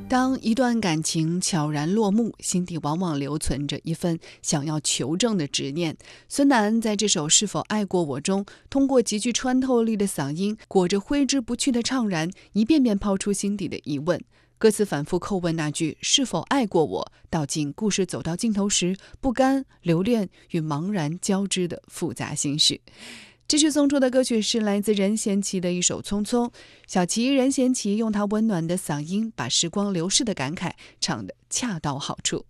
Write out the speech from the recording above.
当一段感情悄然落幕，心底往往留存着一份想要求证的执念。孙楠在这首《是否爱过我》中，通过极具穿透力的嗓音，裹着挥之不去的怅然，一遍遍抛出心底的疑问。歌词反复叩问那句是否爱过我，道尽故事走到尽头时不甘、留恋与茫然交织的复杂心事。继续送出的歌曲是来自任贤齐的一首《匆匆》。小齐任贤齐用他温暖的嗓音，把时光流逝的感慨唱得恰到好处。